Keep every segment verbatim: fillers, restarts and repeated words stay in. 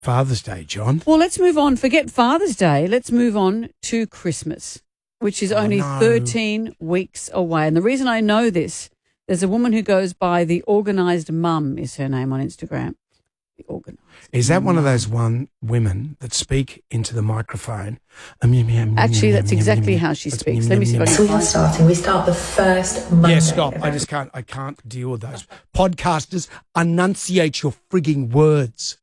Father's Day, John. Well, let's move on. Forget Father's Day. Let's move on to Christmas, which is Oh, only no. thirteen weeks away. And the reason I know this, there's a woman who goes by the Organised Mum is her name on Instagram. The Organised Is that one of Mum. those one women that speak into the microphone? Actually, that's exactly how she speaks. Let me see if I can We are find starting. We start the first Monday. Yeah, stop. of I just can't, I can't deal with those. Podcasters, enunciate your frigging words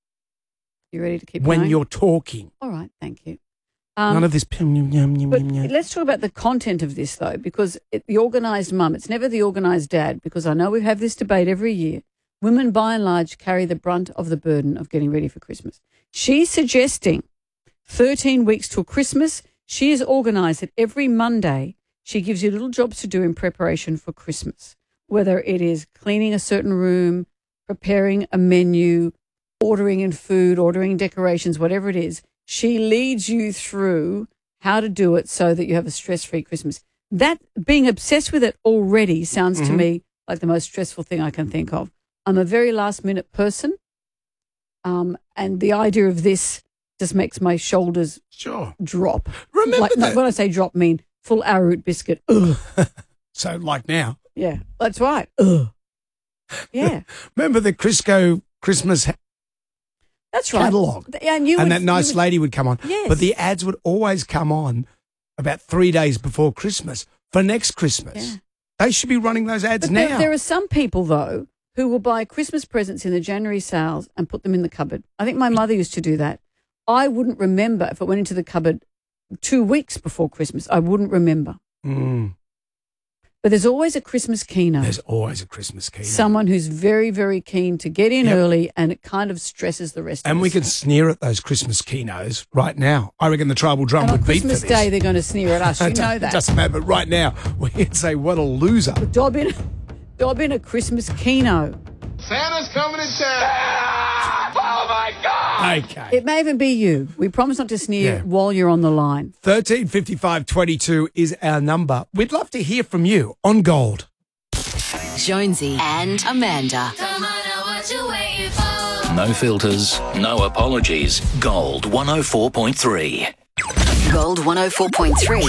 You ready to keep when going? you're talking. All right, thank you. Um, None of this. But let's talk about the content of this, though, because it, the organised mum, it's never the organised dad, because I know we have this debate every year. Women, by and large, carry the brunt of the burden of getting ready for Christmas. She's suggesting thirteen weeks till Christmas. She is organised that every Monday she gives you little jobs to do in preparation for Christmas, whether it is cleaning a certain room, preparing a menu, ordering in food, ordering decorations, whatever it is. She leads you through how to do it so that you have a stress-free Christmas. That being obsessed with it already sounds Mm-hmm. to me like the most stressful thing I can think of. I'm a very last-minute person, um, and the idea of this just makes my shoulders Sure. drop. Remember like, that. When I say drop, I mean full arrowroot biscuit. Ugh. So, like now. Yeah, that's right. Ugh. Yeah, Remember the Crisco Christmas ha- that's right. catalogue? And, you and would- that nice you would- lady would come on. Yes. But the ads would always come on about three days before Christmas for next Christmas. Yeah. They should be running those ads But now. there, there are some people, though, who will buy Christmas presents in the January sales and put them in the cupboard. I think my mother used to do that. I wouldn't remember if it went into the cupboard two weeks before Christmas. I wouldn't remember. Mm. But there's always a Christmas keynote. There's always a Christmas keynote. Someone who's very, very keen to get in Yep. early, and it kind of stresses the rest of And us. we can sneer at those Christmas keynotes right now. I reckon the Tribal Drum And on would beat Christmas for this. Day, they're going to sneer at us. You It know doesn't- that. doesn't matter, but right now we can say, what a loser. Dob in, dob in a Christmas keynote. Santa's coming to town. Oh my God! Okay. It may even be you. We promise not to sneer Yeah. while you're on the line. thirteen fifty-five twenty-two is our number. We'd love to hear from you on Gold. Jonesy and Amanda. Come on, now what you waiting for? No filters, no apologies. Gold one oh four point three. Gold one oh four point three.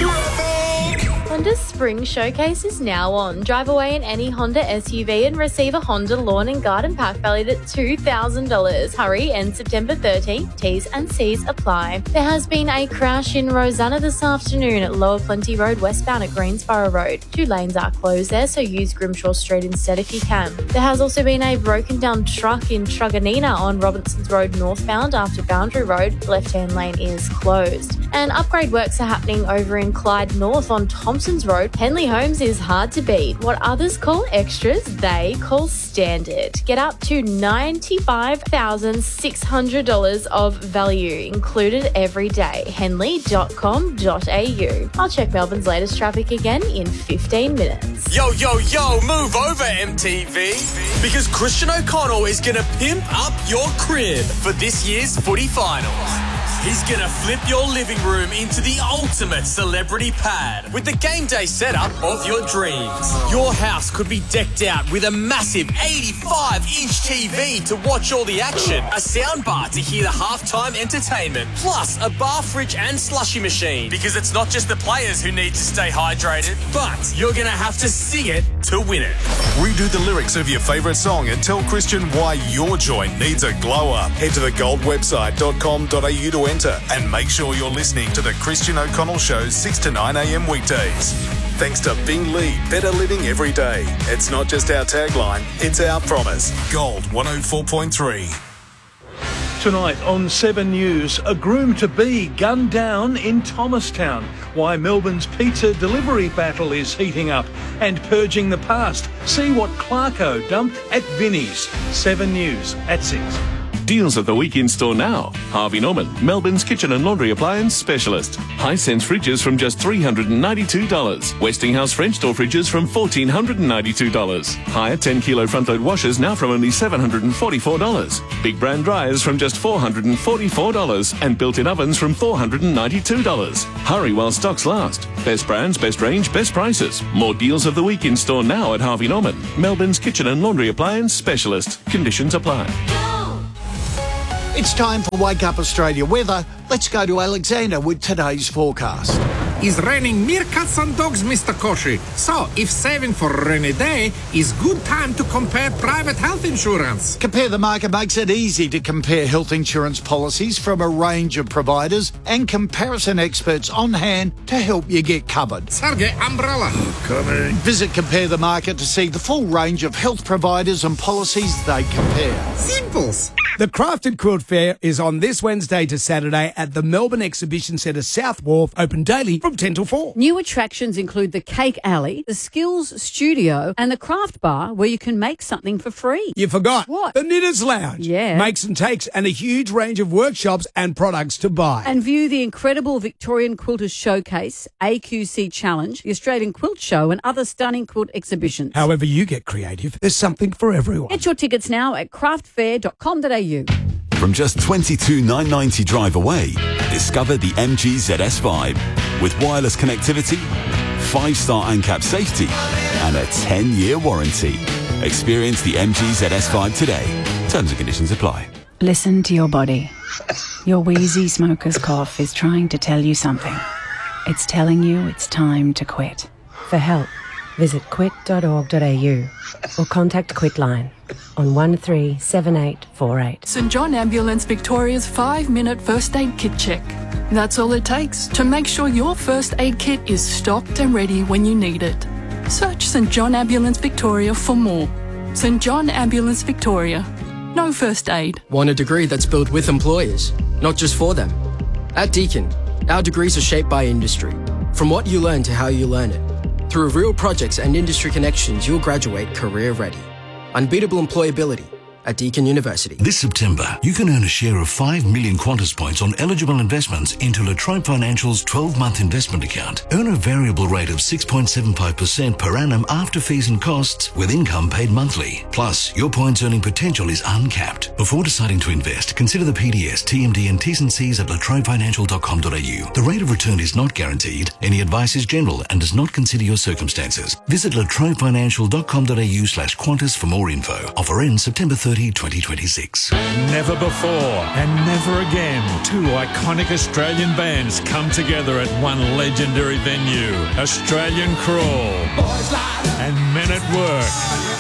Honda's Spring Showcase is now on. Drive away in any Honda S U V and receive a Honda Lawn and Garden Pack valued at two thousand dollars. Hurry, end September thirteenth. T's and C's apply. There has been a crash in Rosanna this afternoon at Lower Plenty Road westbound at Greensborough Road. Two lanes are closed there, so use Grimshaw Street instead if you can. There has also been a broken down truck in Truganina on Robinson's Road northbound after Boundary Road. The left-hand lane is closed. And upgrade works are happening over in Clyde North on Thompson's Road. Henley Homes is hard to beat. What others call extras, they call standard. Get up to ninety-five thousand six hundred dollars of value included every day. henley dot com dot a u. I'll check Melbourne's latest traffic again in fifteen minutes. Yo, yo, yo, move over, M T V. Because Christian O'Connell is going to pimp up your crib for this year's footy finals. He's going to flip your living room into the ultimate celebrity pad with the game day setup of your dreams. Your house could be decked out with a massive eighty-five inch T V to watch all the action, a soundbar to hear the halftime entertainment, plus a bar, fridge and slushy machine. Because it's not just the players who need to stay hydrated, but you're going to have to sing it to win it. Redo the lyrics of your favourite song and tell Christian why your joint needs a glow up. Head to the gold website dot com dot a u to enter and make sure you're listening to the Christian O'Connell Show six to nine a m weekdays. Thanks to Bing Lee, better living every day. It's not just our tagline, it's our promise. Gold one oh four point three. Tonight on Seven News, a groom-to-be gunned down in Thomastown. Why Melbourne's pizza delivery battle is heating up. And purging the past. See what Clarko dumped at Vinnie's. Seven News at six. Deals of the week in store now. Harvey Norman, Melbourne's kitchen and laundry appliance specialist. Hisense fridges from just three hundred ninety-two dollars. Westinghouse French door fridges from one thousand four hundred ninety-two dollars. Higher ten kilo front load washers now from only seven hundred forty-four dollars. Big brand dryers from just four hundred forty-four dollars. And built-in ovens from four hundred ninety-two dollars. Hurry while stocks last. Best brands, best range, best prices. More deals of the week in store now at Harvey Norman, Melbourne's kitchen and laundry appliance specialist. Conditions apply. It's time for Wake Up Australia weather. Let's go to Alexander with today's forecast. It's raining meerkats and dogs, Mister Koshi. So, if saving for a rainy day is good time to compare private health insurance. Compare the Market makes it easy to compare health insurance policies from a range of providers and comparison experts on hand to help you get covered. Sergey, umbrella. Coming. Visit Compare the Market to see the full range of health providers and policies they compare. Simples. The Crafted Quilt Fair is on this Wednesday to Saturday at the Melbourne Exhibition Centre South Wharf, open daily from ten till four. New attractions include the Cake Alley, the Skills Studio, and the Craft Bar, where you can make something for free. You forgot. What? The Knitters Lounge. Yeah. Makes and takes and a huge range of workshops and products to buy. And view the incredible Victorian Quilters Showcase, A Q C Challenge, the Australian Quilt Show, and other stunning quilt exhibitions. However you get creative, there's something for everyone. Get your tickets now at craft fair dot com dot a u. From just twenty-two thousand nine hundred ninety drive away, discover the M G Z S Vibe. With wireless connectivity, five-star ANCAP safety, and a ten-year warranty. Experience the M G Z S Vibe today. Terms and conditions apply. Listen to your body. Your wheezy smoker's cough is trying to tell you something. It's telling you it's time to quit. For help, visit quit dot org dot a u or contact Quitline on one three seven eight four eight. St John Ambulance Victoria's five-minute first aid kit check. That's all it takes to make sure your first aid kit is stocked and ready when you need it. Search St John Ambulance Victoria for more. St John Ambulance Victoria. No first aid. Want a degree that's built with employers, not just for them? At Deakin, our degrees are shaped by industry. From what you learn to how you learn it. Through real projects and industry connections, you'll graduate career ready. Unbeatable employability at Deakin University. This September, you can earn a share of five million Qantas points on eligible investments into Latrobe Financial's twelve-month investment account. Earn a variable rate of six point seven five percent per annum after fees and costs, with income paid monthly. Plus, your points earning potential is uncapped. Before deciding to invest, consider the P D S, T M D and T's and C's at latrobe financial dot com dot a u. The rate of return is not guaranteed. Any advice is general and does not consider your circumstances. Visit latrobe financial dot com dot a u slash Qantas for more info. Offer ends September thirtieth, twenty twenty-six. Never before and never again, two iconic Australian bands come together at one legendary venue. Australian Crawl and Men at Work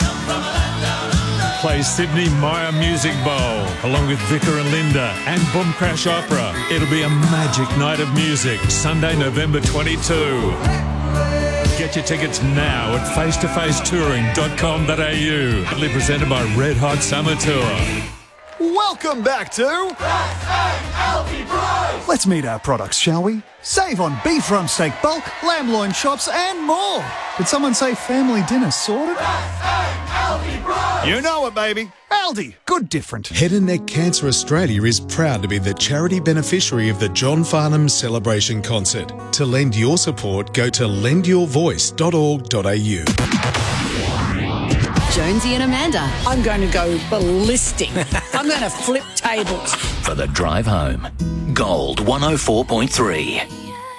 play Sydney Myer Music Bowl along with Vicar and Linda and Boom Crash Opera. It'll be a magic night of music, Sunday, November twenty-second. Get your tickets now at face to face touring dot com dot a u. Presented by Red Hot Summer Tour. Welcome back to Let's meet our products, shall we? Save on beef rump steak bulk, lamb loin chops and more. Did someone say family dinner sorted? You know it, baby. Aldi, good different. Head and Neck Cancer Australia is proud to be the charity beneficiary of the John Farnham Celebration Concert. To lend your support, go to lend your voice dot org dot a u. Jonesy and Amanda. I'm going to go ballistic. I'm going to flip tables. For the drive home, Gold one oh four point three.